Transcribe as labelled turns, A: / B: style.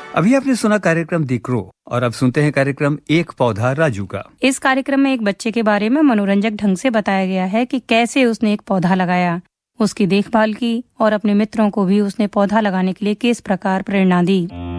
A: अभी आपने सुना कार्यक्रम दी क्रो और अब सुनते हैं कार्यक्रम एक पौधा राजू का।
B: इस कार्यक्रम में एक बच्चे के बारे में मनोरंजक ढंग से बताया गया है कि कैसे उसने एक पौधा लगाया, उसकी देखभाल की और अपने मित्रों को भी उसने पौधा लगाने के लिए किस प्रकार प्रेरणा दी।